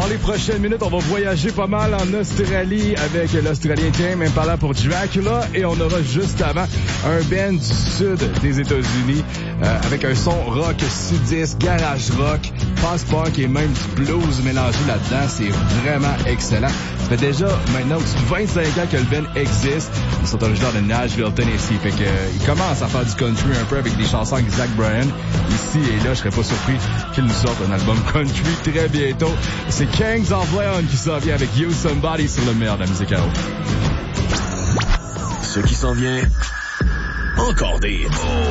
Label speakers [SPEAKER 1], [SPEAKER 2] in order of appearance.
[SPEAKER 1] Dans les prochaines minutes, on va voyager pas mal en Australie avec l'Australien Tame Impala pour Dracula et on aura juste avant un band du sud des États-Unis avec un son rock sudiste, garage rock, post-punk et même du blues mélangé là-dedans. C'est vraiment excellent. Ça fait déjà maintenant au-dessus de 25 ans que le band existe. Ils sont originaires de Nashville, Tennessee. Fait que ils commencent à faire du country un peu avec des chansons avec Zach Bryan. Ici et là, je serais pas surpris qu'ils nous sortent un album country très bientôt. C'est Kings of Leon qui s'en vient avec You Somebody sur le meilleur de la musique à eau.
[SPEAKER 2] Ce qui s'en vient, encore des